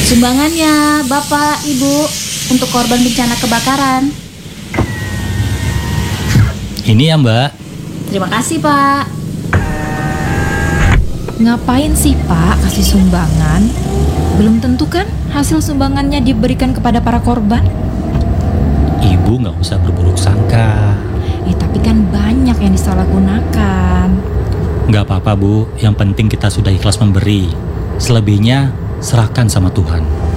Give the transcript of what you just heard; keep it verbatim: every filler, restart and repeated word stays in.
Sumbangannya Bapak, Ibu, untuk korban bencana kebakaran. Ini ya Mbak. Terima kasih Pak. Ngapain sih Pak kasih sumbangan? Belum tentu kan hasil sumbangannya diberikan kepada para korban? Ibu nggak usah berburuk sangka. Eh tapi kan banyak yang disalahgunakan. Nggak apa-apa Bu, yang penting kita sudah ikhlas memberi. Selebihnya serahkan sama Tuhan.